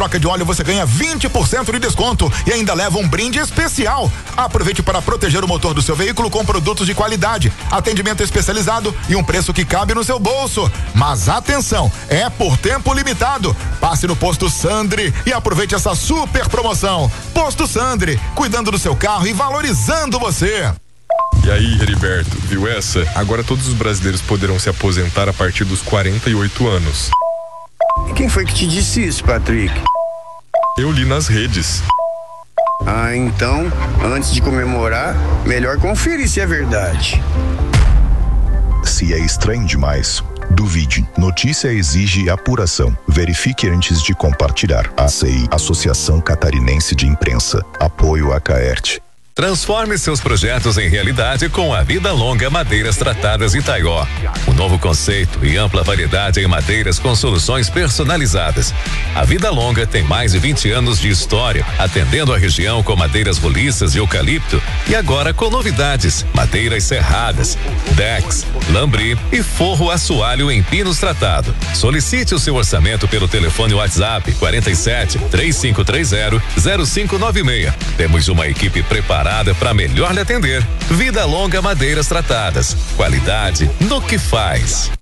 troca de óleo você ganha 20% de desconto e ainda leva um brinde especial. Aproveite para proteger o motor do seu veículo com produtos de qualidade, atendimento especializado e um preço que cabe no seu bolso. Mas atenção, é por tempo limitado. Passe no Posto Sandri e aproveite essa super promoção. Posto Sandri, cuidando do seu carro e valorizando você. E aí, Heriberto, viu essa? Agora todos os brasileiros poderão se aposentar a partir dos 48 anos. E quem foi que te disse isso, Patrick? Eu li nas redes. Ah, então, antes de comemorar, melhor conferir se é verdade. Se é estranho demais, duvide. Notícia exige apuração. Verifique antes de compartilhar. ACI, Associação Catarinense de Imprensa. Apoio a Caert. Transforme seus projetos em realidade com a Vida Longa Madeiras Tratadas Itaió. Um novo conceito e ampla variedade em madeiras com soluções personalizadas. A Vida Longa tem mais de 20 anos de história, atendendo a região com madeiras roliças e eucalipto e agora com novidades: madeiras serradas, decks, lambri e forro assoalho em pinos tratado. Solicite o seu orçamento pelo telefone WhatsApp 47 3530 0596. Temos uma equipe preparada para melhor lhe atender. Vida Longa Madeiras Tratadas. Qualidade no que faz.